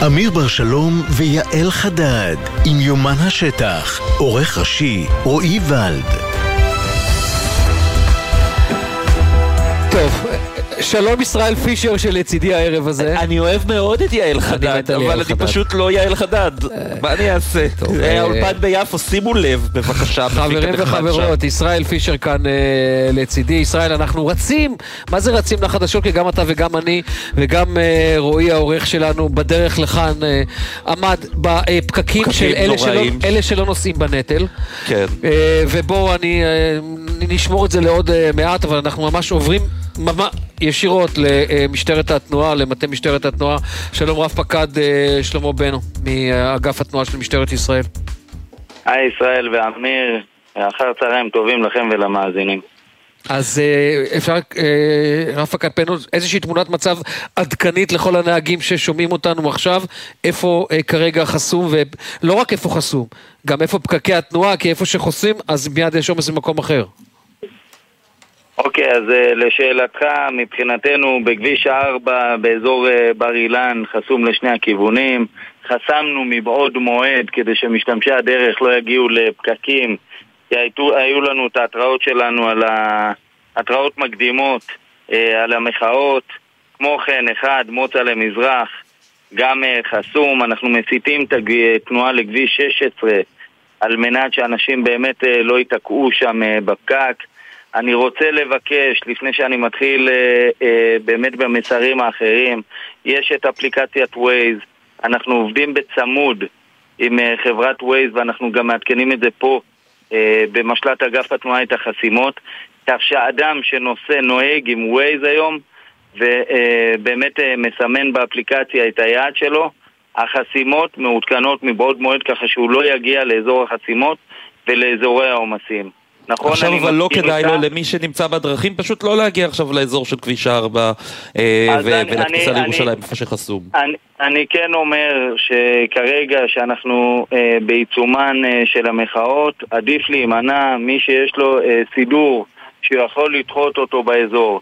אמיר בר שלום ויעל חדד עם יומן השטח, עורך ראשי רועי ולד. טוב, שלום ישראל פישר שלצידי הערב הזה. אני אוהב מאוד את יעל חדד, אבל אני פשוט לא יעל חדד. מה אני אעשה? האולפן ביפו, שימו לב בבקשה. חברים וחברות, ישראל פישר כאן לצידי. ישראל, אנחנו רצים, מה זה רצים לחדשות? כי גם אתה וגם אני וגם רועי העורך שלנו בדרך לכאן עמד בפקקים של אלה שלא נוסעים בנטל. כן. ובואו נשמור את זה לעוד מעט, אבל אנחנו ממש עוברים ישירות למשטרת התנועה, למטה משטרת התנועה. שלום רב פקד שלמה בנו מאגף התנועה של משטרת ישראל. היי ישראל ואמיר, אחר צהריים טובים לכם ולמאזינים. אז אפשר רב פקד בנו איזושהי תמונת מצב עדכנית לכל הנהגים ששומעים אותנו עכשיו, איפה כרגע חסום, ולא רק איפה חסום, גם איפה פקקי התנועה, כי איפה שחוסים אז מיד יש עומס במקום אחר. אוקיי, אז לשאלתך, מבחינתנו בכביש 4 באזור בר אילן חסום לשני הכיוונים. חסמנו מבעוד מועד כדי שמשתמשי הדרך לא יגיעו לפקקים. היו לנו את ההתראות שלנו על ההתראות מקדימות על המחאות. כמו כן, מוצא למזרח גם חסום. אנחנו מסיטים את התנועה לכביש 16 על מנת שאנשים באמת לא ייתקעו שם בפקק. אני רוצה לבקש, לפני שאני מתחיל באמת במסרים האחרים, יש את אפליקציית ווייז, אנחנו עובדים בצמוד עם חברת ווייז, ואנחנו גם מעדכנים את זה פה במשלט אגף התנועה את החסימות, כך שאדם נוהג עם ווייז היום, ובאמת מסמן באפליקציה את היעד שלו, החסימות מעודכנות מבעוד מועד, ככה שהוא לא יגיע לאזור החסימות ולאזורי העומסים. נכון, עכשיו אבל לא כדאי לו למי שנמצא בדרכים פשוט לא להגיע עכשיו לאזור של כביש 4 ולכניסה לירושלים איפה שחסום. אני כן אומר שכרגע שאנחנו בעיצומן של המחאות, עדיף להימנע מי שיש לו סידור שיכול לדחות אותו באזור,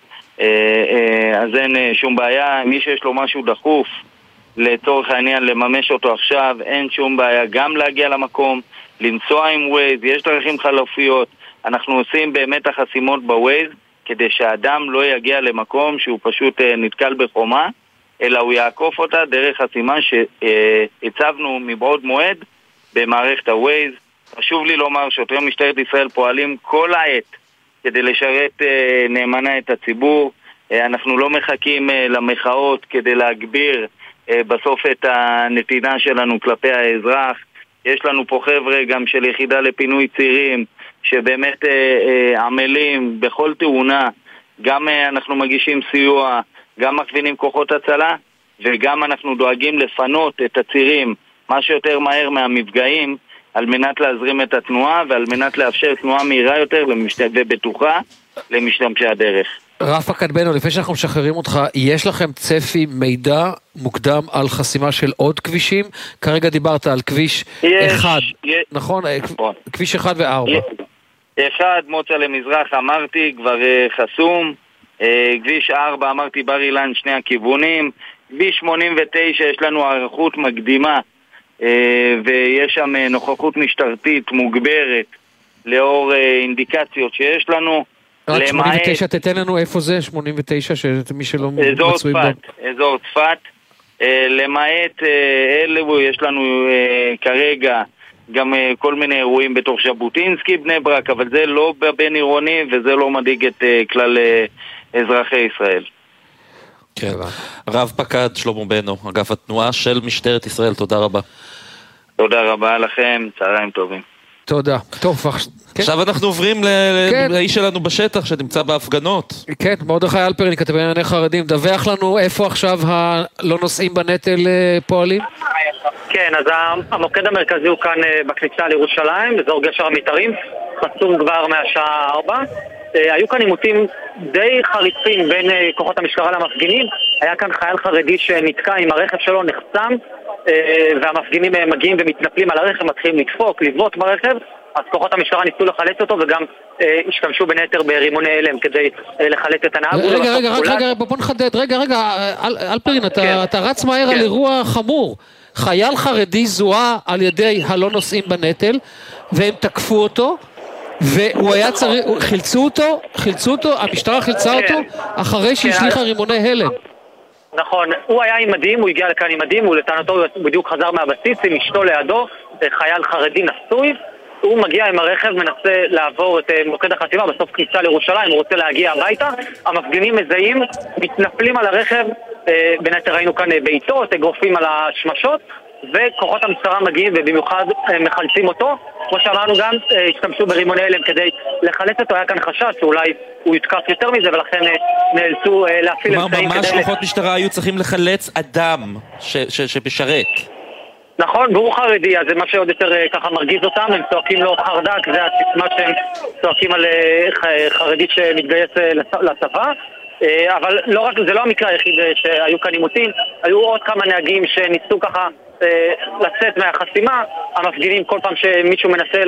אז אין שום בעיה. מי שיש לו משהו דחוף לצורך העניין לממש אותו עכשיו, אין שום בעיה גם להגיע למקום, לנסוע עם ווייז, יש דרכים חלופיות. אנחנו עושים באמת החסימות בווייז כדי שהאדם לא יגיע למקום שהוא פשוט נתקל בחומה, אלא הוא יעקוף אותה דרך חסימה שהצבנו מבעוד מועד במערכת הווייז. חשוב לי לומר שוטרי משטרת ישראל פועלים כל העת כדי לשרת נאמנה את הציבור. אנחנו לא מחכים למחאות כדי להגביר בסוף את הנתינה שלנו כלפי האזרח. יש לנו פה חבר'ה גם של יחידה לפינוי צירים שבאמת עמלים בכל תאונה, גם אנחנו מגישים סיוע, גם מכווינים כוחות הצלה, וגם אנחנו דואגים לפנות את הצירים מה שיותר מהר מהמפגעים, על מנת להזרים את התנועה ועל מנת לאפשר תנועה מהירה יותר ובטוחה למשתמשי הדרך. רב פקד בנו, לפני שאנחנו משחררים אותך, יש לכם צפי מידע מוקדם על חסימה של עוד כבישים? כרגע דיברת על כביש 1, נכון? כביש 1 ו4. 1, מוצא למזרח, אמרתי, כבר חסום. כביש 4, אמרתי, בר אילן, שני הכיוונים. כביש 89, יש לנו הערכות מקדימה, ויש שם נוכחות משטרתית מוגברת, לאור אינדיקציות שיש לנו. רק 89, תתן לנו איפה זה, 89, שמי שלא מצוי בו. אזור צפת. למעט אלו, יש לנו כרגע גם כל מיני אירועים בתוך ז'בוטינסקי, בני ברק, אבל זה לא בין עירוני וזה לא מדאיג את כלל אזרחי ישראל. כן. רב פקד שלמה בנו, אגף התנועה של משטרת ישראל, תודה רבה. תודה רבה לכם, צהריים טובים. תודה. טוב, עכשיו אנחנו עוברים לאיש שלנו בשטח שנמצא בהפגנות. כן, מרדכי אלפרין, כתב בענייני חרדים, דווח לנו איפה עכשיו הלא נוסעים בנטל פועלים? כן, אז המוקד המרכזי הוא כאן בכניסה לירושלים, אזור גשר המתארים, חסום כבר מהשעה 4. היו כאן עימותים די חריפים בין כוחות המשטרה למפגינים. היה כאן חייל חרדי שנתקע עם הרכב שלו, נחסם, והמפגינים מגיעים ומתנפלים על הרכב, מתחילים לדפוק, לבעוט ברכב, אז כוחות המשטרה ניסו לחלץ אותו וגם השתמשו בין היתר ברימוני הלם כדי לחלץ את הנהג. רגע, בוא נחדד, רגע, אלפרין, אתה רץ מהר על אירוע חמור. חייל חרדי זוהה על ידי הלא נושאים בנטל, והם תקפו אותו, והוא היה צריך, חילצו אותו, המשטרה חילצה אותו, אחרי שהשליחה רימוני הלם. נכון, הוא היה עם מדים, הוא הגיע לכאן עם מדים, הוא לטענתו בדיוק חזר מהבסיס עם אשתו לידו, חייל חרדי נשוי, הוא מגיע עם הרכב, מנסה לעבור את מוקד החסימה, בסוף כניסה לירושלים, הוא רוצה להגיע הביתה, המפגינים מזהים, מתנפלים על הרכב, בין היתר ראינו כאן בעיטות, אגרופים על השמשות, וכוחות המשטרה מגיעים ובמיוחד מחלצים אותו. כמו שאמרנו גם, השתמשו ברימוני הלם כדי לחלץ אותו, היה כאן חשש שאולי הוא יתקף יותר מזה, ולכן נאלצו להפעיל אמצעים. כלומר, ממש כוחות משטרה היו צריכים לחלץ אדם שמשרת. נכון, והוא חרדי, אז זה מה שעוד יותר ככה מרגיז אותם, הם צועקים לו חרדק, זה הסיסמה שהם צועקים על חרדית שמתגייס לצבא. אבל לא רק, זה לא המקרה היחיד שהיו כאן עימותים, היו עוד כמה נהגים שניסו ככה לצאת מהחסימה, המפגינים כל פעם שמישהו מנסה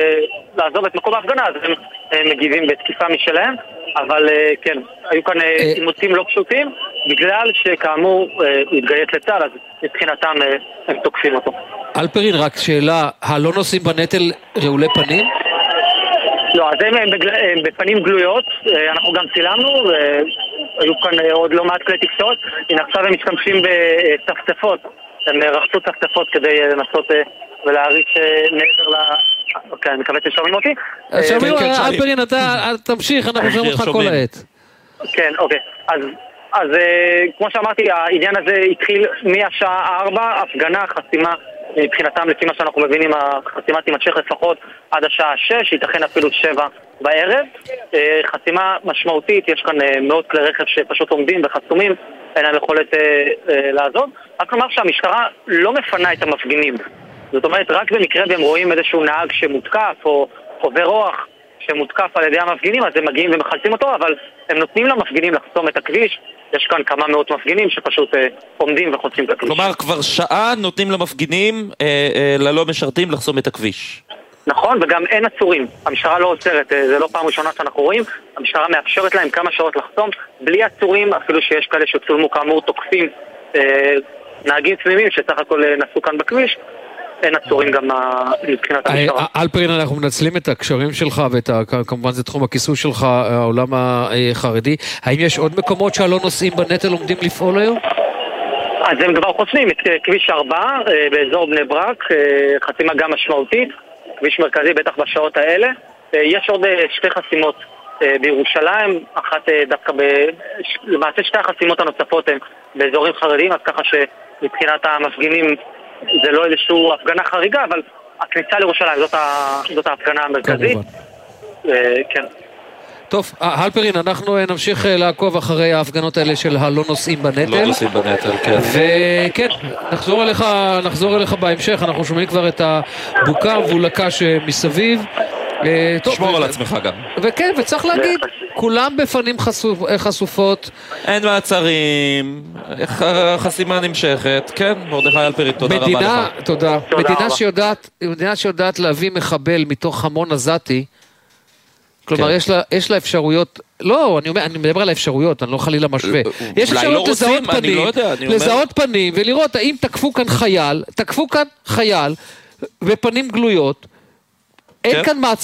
לעזוב את מקום ההפגנה, אז הם מגיבים בתקיפה משלהם, אבל כן, היו כאן עימותים לא פשוטים, בגלל שכאמור הוא התגייס לצה"ל, אז מבחינתם הם תוקפים אותו. אלפרין, רק שאלה, הלא נושאים בנטל רעולי פנים? לא, אז הם בפנים גלויות, אנחנו גם צילמנו, היו כאן עוד לא מעט כלי תקשורת, הנה עכשיו הם משתמשים בצפצפות, הם רחצו צפצפות כדי לנסות ולהריץ מעבר אוקיי, אני מקווה ששומעים אותי. אלפרין, אתה תמשיך, אנחנו שומעים אותך כל העת. כן, אוקיי, אז כמו שאמרתי, העניין הזה התחיל מהשעה 4, הפגנה, חסימה, מבחינתם לפי מה שאנחנו מבינים החסימה תימשך לפחות עד השעה 6, ייתכן אפילו 7 בערב. חסימה משמעותית, יש כאן מאות כלי רכב שפשוט עומדים וחסומים, אין להם יכולת לעזוב. רק לומר שהמשטרה לא מפנה את המפגינים, זאת אומרת רק במקרה והם רואים איזשהו נהג שמותקף או עובר אורח שמותקף על ידי המפגינים, אז הם מגיעים ומחלצים אותו, אבל הם נותנים למפגינים לחסום את הכביש. יש כאן כמה מאות מפגינים שפשוט עומדים וחוצים את הכביש. כלומר, כבר שעה נותנים למפגינים ללא משרתים לחסום את הכביש. נכון, וגם אין עצורים. המשטרה לא עוצרת, זה לא פעם ראשונה שאנחנו רואים. המשטרה מאפשרת להם כמה שעות לחסום, בלי עצורים, אפילו שיש כאלה שצולמו כאמור תוקפים נהגים תמימים שסך הכל נסעו כאן בכביש. אין עצורים גם מבחינת המשטרה. אלפרין, אנחנו מנצלים את הקשרים שלך וכמובן זה תחום הכיסוי שלך, העולם החרדי. האם יש עוד מקומות שהלא נושאים בנטל עומדים לפעול היום? אז הם כבר חוסמים את כביש 4 באזור בני ברק, חסימה גם משמעותית, כביש מרכזי בטח בשעות האלה. יש עוד שתי חסימות בירושלים, אחת דווקא למעשה שתי החסימות הנוספות הן באזורים חרדיים, אז ככה שמבחינת המפגינים זה לא איזשהו הפגנה חריגה, אבל הכניסה לירושלים זאת ההפגנה המרכזית. כן. טוב, אלפרין, אנחנו נמשיך לעקוב אחרי ההפגנות האלה של הלא נושאים בנטל. לא נושאים בנטל, כן. וכן, נחזור אליך בהמשך, אנחנו שומעים כבר את הבוקה המבולקה שמסביב. תשמור על עצמך גם. וכן, וצריך להגיד, כולם בפנים חשופות. אין מעצרים, חסימה נמשכת, כן, מרדכי אלפרין, תודה רבה לך. תודה. מדינה שיודעת להביא מחבל מתוך המון עזתי, כלומר, יש לה אפשרויות, לא, אני מדבר על האפשרויות, אני לא חלילה משווה. יש אפשרויות לזהות פנים, ולראות האם תקפו כאן חייל, ופנים גלויות, אין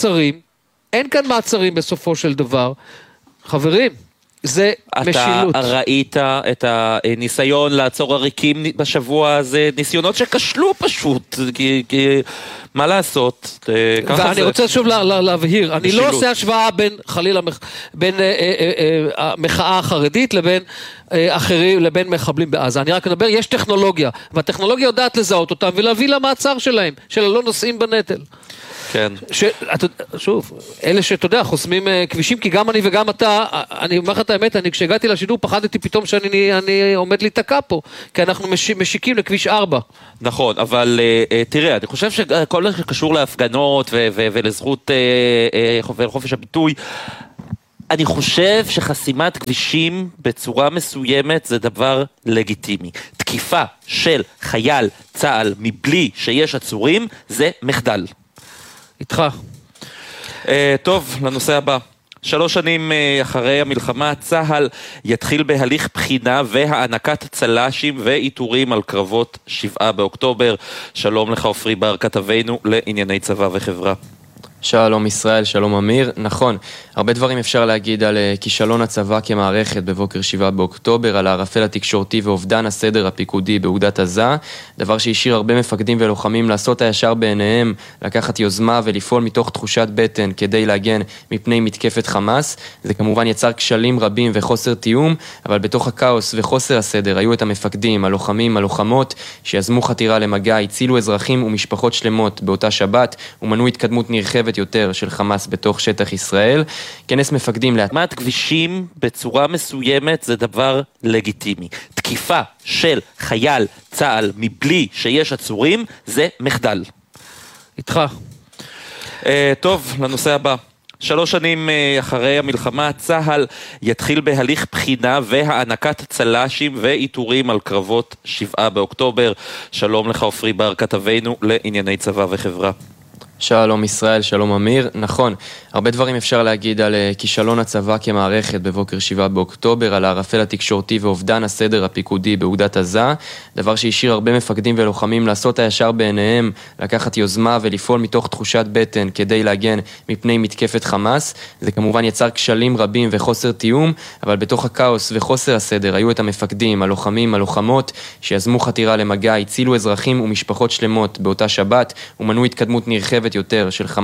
כאן מעצרים בסופו של דבר. חברים, זה משילות. אתה ראית את הניסיון לעצור עריקים בשבוע הזה, ניסיונות שכשלו פשוט, כי מה לעשות? ואני רוצה שוב להבהיר, אני לא עושה השוואה בין חלילה, בין המחאה החרדית לבין אחרים, לבין מחבלים בעזה. אני רק מדבר, יש טכנולוגיה, והטכנולוגיה יודעת לזהות אותם ולהביא למעצר שלהם, של הלא נושאים בנטל. כן. שוב, אלה שאתה יודע, חוסמים כבישים, כי גם אני וגם אתה, אני אומר לך את האמת, כשהגעתי לשידור פחדתי פתאום שאני עומד להתקע פה, כי אנחנו משיקים לכביש 4. נכון, אבל תראה, אני חושב שכל מה שקשור להפגנות ולזכות חופש הביטוי, אני חושב שחסימת כבישים בצורה מסוימת זה דבר לגיטימי. תקיפה של חייל צה"ל מבלי שיש עצורים זה מחדל. איתך. טוב, לנושא הבא. 3 שנים אחרי המלחמה, צה"ל יתחיל בהליך בחינה והענקת צל"שים ועיטורים על קרבות 7 באוקטובר. שלום לך עופרי בר, כתבנו לענייני צבא וחברה. שלום ישראל, שלום אמיר. נכון, הרבה דברים אפשר להגיד על כישלון הצבא כמערכת בבוקר 7 באוקטובר, על הערפל התקשורתי ואובדן הסדר הפיקודי באוגדת עזה, דבר שהשאיר הרבה מפקדים ולוחמים לעשות הישר בעיניהם, לקחת יוזמה ולפעול מתוך תחושת בטן כדי להגן מפני מתקפת חמאס. זה כמובן יצר כשלים רבים וחוסר תיאום, אבל בתוך הכאוס וחוסר הסדר היו את המפקדים, הלוחמים, הלוחמות, שיזמו חתירה למגע, הצילו אזרחים ומשפחות שלמות באותה שבת, ומנעו התקדמות נרחבת יותר של חמאס בתוך שטח ישראל. כנס מפקדים להתאמת כבישים בצורה מסוימת זה דבר לגיטימי. תקיפה של חייל צה"ל מבלי שיש עצורים זה מחדל. איתך. טוב, לנושא הבא. 3 שנים אחרי המלחמה, צה"ל יתחיל בהליך בחינה והענקת צל"שים ועיטורים על קרבות 7 באוקטובר. שלום לך עופרי בר, כתבנו לענייני צבא וחברה. שלום ישראל, שלום אמיר. נכון, הרבה דברים אפשר להגיד על כישלון הצבא כמערכת בבוקר 7 באוקטובר, על הערפל התקשורתי ואובדן הסדר הפיקודי באוגדת עזה, דבר שהשאיר הרבה מפקדים ולוחמים לעשות הישר בעיניהם, לקחת יוזמה ולפעול מתוך תחושת בטן כדי להגן מפני מתקפת חמאס. זה כמובן יצר כשלים רבים וחוסר תיאום, אבל בתוך הכאוס וחוסר הסדר היו את המפקדים, הלוחמים, הלוחמות, שיזמו חתירה למגע, הצילו אזרחים ומשפחות שלמות באותה שבת, ומנעו התקדמות נרחבת יותר של חמאס